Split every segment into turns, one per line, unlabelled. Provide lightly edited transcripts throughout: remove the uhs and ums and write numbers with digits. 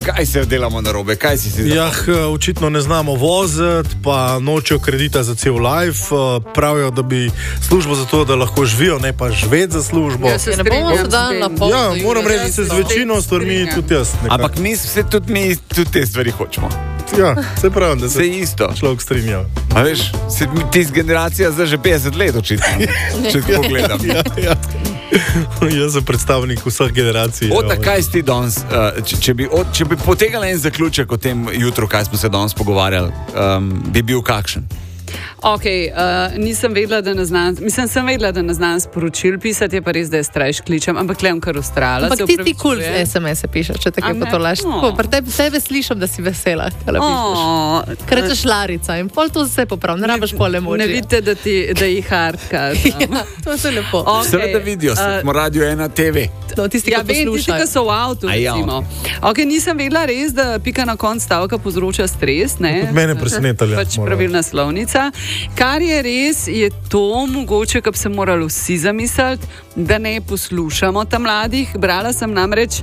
kaj se delamo narobe, kaj si zdaj?
Ja, očitno ne znamo voziti, pa nočejo kredita za cel life, pravijo, da bi službo za to, da lahko živijo, ne pa živeti za službo.
Ja, se ne bomo sedali na pol.
Ja, moram reči, da se z večino stvarmi tudi jaz.
Ampak mi tudi te stvari hočemo.
Ja, se pravi, da se
isto
človek strinja.
A veš, ti z generacija zdaj že 50 let očitno, če tako gledam.
Ja. Jaz sem predstavnik vseh generacij.
Kaj si ti danes, če bi potegal en zaključek o tem jutru, kaj smo se danes pogovarjali, bi bil kakšen?
Ok, nisem vedela, da ne znam, sem vedela, da ne znam sporočil pisati, je pa res, da je strajš kličem, ampak gledam kar ustrala.
Ampak ti kul SMS-e pišeš, če tako potolaš. Tebe slišam, da si vesela, kaj pišeš. Ker rečeš Larica in pol to se popravi, ne rabiš pol emoji.
Ne vidite, da jih hardka.
Ja, to je lepo.
Seveda vidijo, smo Radio 1 TV.
Tisti,
ki so v avtu, recimo. Ok, nisem vedela res, da pika na konc stavka povzroča stres, ne?
Kot mene presenetali.
Pač pravilna slovnica. Kar je res, je to mogoče, kar bi se morali vsi zamisliti, da ne poslušamo tam mladih. Brala sem namreč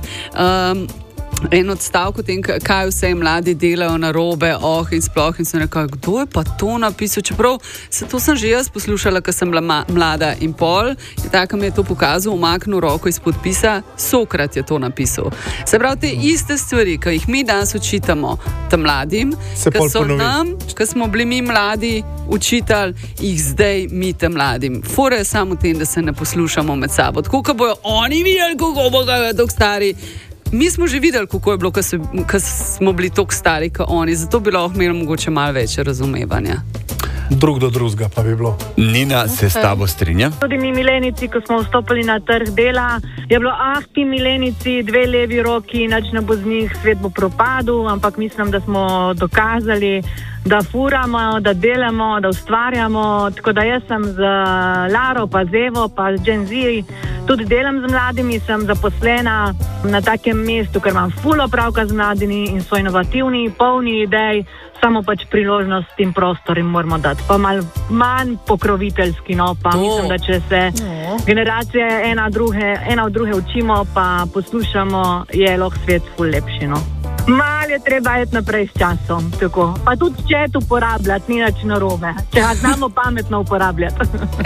en odstavek o tem, kaj vse mladi delajo narobe, in sploh, in sem rekla, kdo je pa to napisal, čeprav to sem že jaz poslušala, ko sem bila mlada in pol, in tako mi je to pokazal, umaknil roko iz podpisa, Sokrat je to napisal. Se pravi, te iste stvari, ki jih mi danes učitamo tam mladim, ki so nam, ki smo bili mi mladi učitelj, jih zdaj mi tam mladim. Fora je samo v tem, da se ne poslušamo med sabo. Tako, ko bojo oni videli, kako bojo tako stari. Mi smo že videli, kako je bilo, ko smo bili tako stari, kot oni. Zato bi lahko imeli mogoče malo več razumevanja.
Drug do drugega pa bi bilo.
Nina, se s tabo strinja?
Tudi mi milenici, ko smo vstopili na trg dela, je bilo, ti milenici, 2 levi roki, nič ne bo z njih, svet bo propadel, ampak mislim, da smo dokazali, da furamo, da delamo, da ustvarjamo. Tako da jaz sem z Laro, pa z Evo, pa z Gen Z, tudi delam z mladimi, sem zaposlena na takem mestu, ker imam ful opravka z mladimi in so inovativni, polni idej, samo pač priložnost in prostor jim moramo dati. Pa malo manj pokroviteljski, pa mislim, da če se generacije ena od druge učimo, pa poslušamo, je lahko svet ful lepši, Malo je treba iti naprej s časom, tako. Pa tudi chat uporabljati, ni nič narobe. Če ga znamo pametno uporabljati.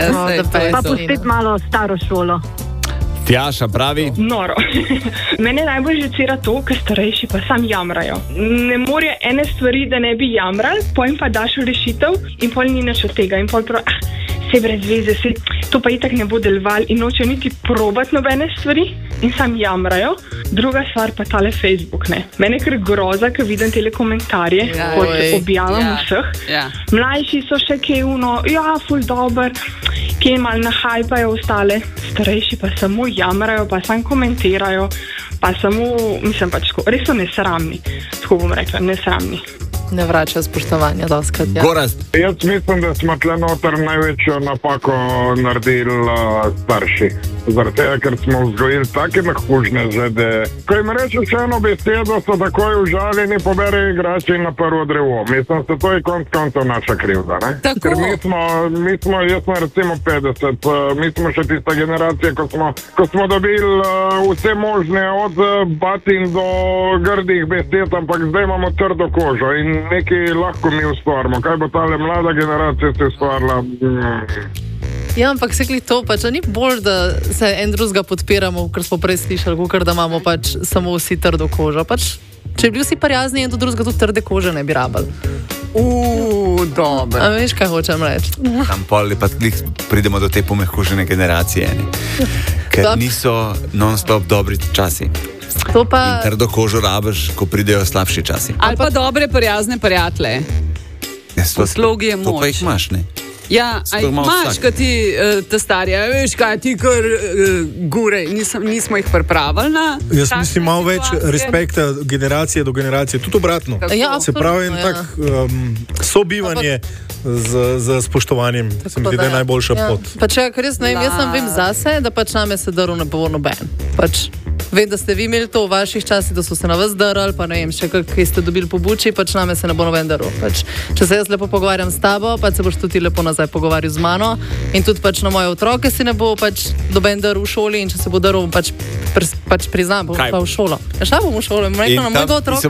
Pa pustiti malo staro šolo.
Tjaša pravi?
Noro. Mene najbolj žecira to, ker starejši pa sam jamrajo. Ne more ene stvari, da ne bi jamrali, potem pa daš rešitev in pol ni nič od tega. In pol se brez veze, to pa itak ne bo deloval in nočejo niti probati nobene stvari in sam jamrajo. Druga stvar pa tale Facebook, ne. Mene kar groza, ker vidim tele komentarje, kot objavljam vseh. Mlajši so še kaj ful dober, kaj mal nahajpajo ostale. Starejši pa samo jamrajo, pa sam komentirajo, pa samo, mislim pač, res so nesramni. Tako bom rekla, nesramni.
Ne vračajo spoštovanja doskrat.
Gorazd.
Jaz mislim, da smo tle noter največjo napako naredili starši. Zaradi tega, ker smo vzgojili take nakužne žede. Ko jim rečeš eno besedo, so takoj užaljeni, poberejo igrače in na prvo drevo. Mislim, da to je koncev naša krivda, ne?
Tako.
Ker mi smo, jaz sem recimo 50, mi smo še tista generacija, ko smo dobili vse možne od batin do grdih besed, ampak zdaj imamo trdo kožo in nekaj lahko mi ustvarimo. Kaj bo tale mlada generacija se ustvarila?
Ja, ampak se to pač, ni bolj, da se en drugega podpiramo, ker smo prej slišali, ker da imamo pač samo vsi trdo kožo. Pač, če bi bili vsi prijazni in do drugega tudi trde kože ne bi rabili.
Dobro.
A veš, kaj hočem reči?
Tam pol pa pridemo do te pomehkužene generacije, ker niso non-stop dobri časi. In trdo kožo rabiš, ko pridejo slabši časi.
Ali pa dobre, prijazne prijatelje. V slogi je moč.
To pa jih imaš, ne?
Ja, imaš, kaj ti ta starja, veš, kaj ti kar gure, nismo jih pripravili na...
Jaz mislim, malo več respekta generacije do generacije, tudi obratno. Se pravi, en tak sobivanje z spoštovanjem, se mi zdi, da je najboljša pot.
Pa če, ker jaz sem vem zase, da pač name se daril ne bo noben. Pač vem, da ste vi imeli to v vaših časih, da so se na vas darali, pa ne vem, še kaj ste dobili po buči, pač name se ne bo noben daril. Pač, če se jaz lepo pogovarjam s tabo, pač se boš tudi lepo nazaj pogovarjal z mano in tudi pač na moje otroke si ne bo pač doben daril v šoli in če se bo daril, pač priznam, bom šla v šolo. Ja, šla bom v šolo in rekla na mojega otroka.